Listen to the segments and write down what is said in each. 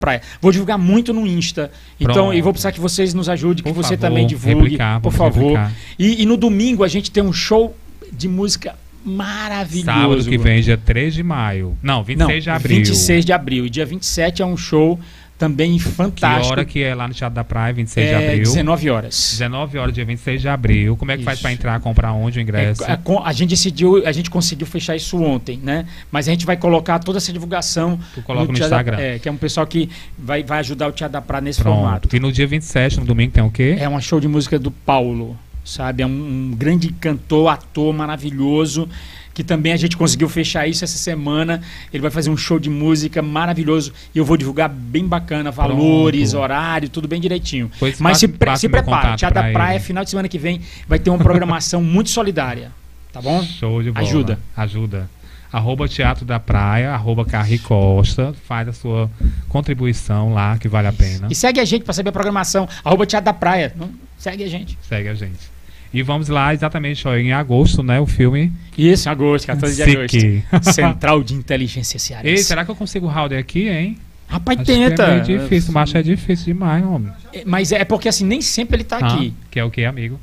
praia. Vou divulgar muito no Insta. Então, Pronto. e vou precisar que vocês nos ajudem, que Por você favor, também divulgue, replicar, por vamos favor. replicar. E no domingo a gente tem um show de música maravilhoso. Sábado que vem, dia 3 de maio. Não, 26 de abril. 26 de abril. E dia 27 é um show também fantástico. Que hora que é lá no Teatro da Praia, 26 de abril? 19 horas. 19 horas, dia 26 de abril. Como é que faz Isso. para entrar, comprar onde o ingresso? A gente decidiu, a gente conseguiu fechar isso ontem, né? Mas a gente vai colocar toda essa divulgação Tu coloca no Teatro Instagram. que é um pessoal que vai ajudar o Teatro da Praia nesse Pronto. formato. E no dia 27, no domingo, tem o quê? É um show de música do Paulo, sabe? É um grande cantor, ator maravilhoso, que também a gente conseguiu fechar isso essa semana. Ele vai fazer um show de música maravilhoso e eu vou divulgar bem bacana, valores, Pronto. horário, tudo bem direitinho. Pois Mas se passa meu prepara, contato Teatro da pra Praia, ele. final de semana que vem, vai ter uma programação muito solidária, tá bom? Show de bola. Ajuda. @ Teatro da Praia, @ Carri Costa. Faz a sua contribuição lá, que vale a pena. E segue a gente para saber a programação, @ Teatro da Praia. Segue a gente. Segue a gente. E vamos lá exatamente ó, em agosto, né? O filme. Isso, em agosto, 14 de SIC. agosto. Central de Inteligência Ei, Cearense. será que eu consigo o Halder aqui, hein? Rapaz, Acho que tenta. é meio difícil, mas é difícil demais, homem. Mas é porque assim, nem sempre ele tá aqui. Que é o que, amigo?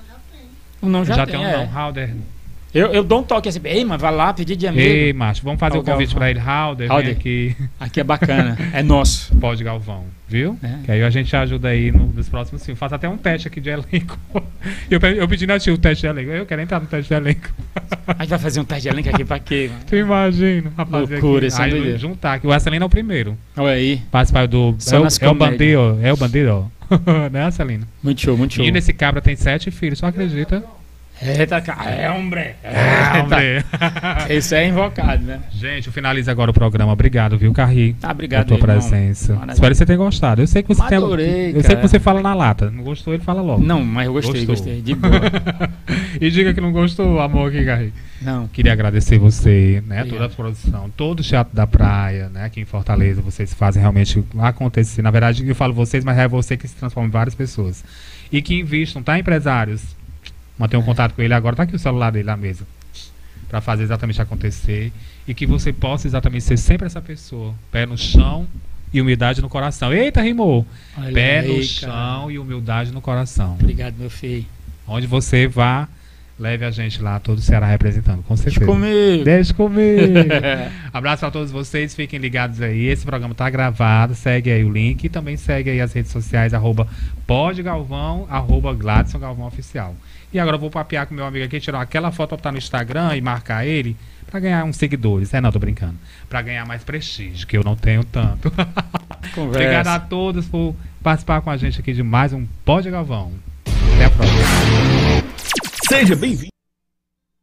O não já tem tem, um é. não, Halder. Eu dou um toque assim, ei, mas vai lá pedir de amigo. Ei, macho, vamos fazer Ó, o convite Galvão. pra ele. Halder, vem Halder. aqui. Aqui é bacana, é nosso. Pode Galvão, viu? É. Que aí a gente ajuda aí nos próximos filmes. Faço até um teste aqui de elenco. Eu pedi na tia o teste de elenco. Eu quero entrar no teste de elenco. A gente vai fazer um teste de elenco aqui pra quê, mano? Tu imagina, rapaz. Loucura, isso é Aí doideira. juntar aqui. O Arcelino é o primeiro. Olha aí, Participar do. Só nas É o comédias. bandido. É o bandido. Né, Arcelino? muito show, muito show. E nesse cabra tem 7 filhos, só acredita? Eita, hombre. Hombre. Isso é invocado, né? Gente, eu finalizo agora o programa. Obrigado, viu, Carri? Obrigado, Pela tua irmão. presença. Maravilha. Espero que você tenha gostado. Eu sei que você Adorei, eu sei cara. que você fala na lata. Não gostou, ele fala logo. Não, mas eu gostei, Gostou. gostei. De boa. E diga que não gostou, amor, aqui, Carri. Não. Queria agradecer você, né? Obrigado. Toda a produção, todo o Teatro da Praia, né? Aqui em Fortaleza, vocês fazem realmente acontecer. Na verdade, eu falo vocês, mas é você que se transforma em várias pessoas. E que investam, tá, empresários? Mantenham contato com ele agora, tá aqui o celular dele na mesa. Pra fazer exatamente acontecer. E que você possa exatamente ser sempre essa pessoa. Pé no chão e humildade no coração. Eita, rimou! Olha Pé aí, no cara. chão e humildade no coração. Obrigado, meu filho. Onde você vá, leve a gente lá, todo o Ceará representando, com Deixa certeza. comigo. Deixa comigo. Abraço a todos vocês, fiquem ligados aí. Esse programa tá gravado, segue aí o link e também segue aí as redes sociais, @podgalvão, @Gladson Galvão Oficial. E agora eu vou papear com meu amigo aqui, tirar aquela foto pra botar no Instagram e marcar ele pra ganhar uns seguidores. Não, tô brincando. Pra ganhar mais prestígio, que eu não tenho tanto. Conversa. Obrigado a todos por participar com a gente aqui de mais um Pod Galvão. Até a próxima. Seja bem-vindo.